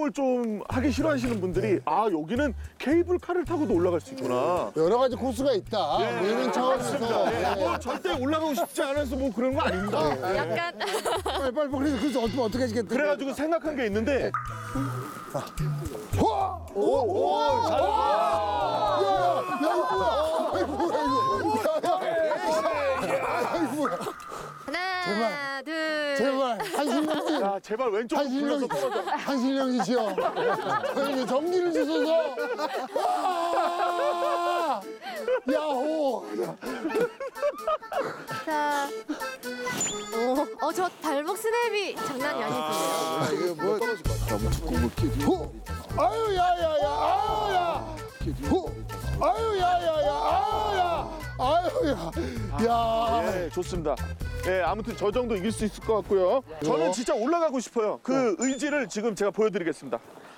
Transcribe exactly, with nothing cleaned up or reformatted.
운동을 좀 하기 싫어하시는 분들이 아 여기는 케이블카를 타고도 올라갈 수 있구나. 여러 가지 코스가 있다. 뭐 이런 차원에서. 네, 뭐 절대 올라가고 싶지 않아서 뭐 그런 거 아닙니다. 네. 약간 빨리 빨리 그래서 그래서 어떻게 어떻게 하시겠다. 그래가지고 생각한 게 있는데. 호! 오! 오! 잘 야, 야, 이거 뭐야? 아이 뭐야 이거? 야, 야. 아이 뭐야? 하나, 둘. 제발 한신령님. 야 제발 왼쪽으로 굴려서 한신령 떨어져. 한신령이시여. 저에게 정리를 주소서. 아! 야호. 자. 오, 어, 저 발목 스냅이 장난이 아니세요. 아, 이게 뭐 너무 두꺼운 거 호! 아유 야야야 아유야 호! 아유 야야야 아유야 아유야 야 예, 좋습니다. 예, 아무튼 저 정도 이길 수 있을 것 같고요. 저는 진짜 올라가고 싶어요. 그 의지를 지금 제가 보여드리겠습니다.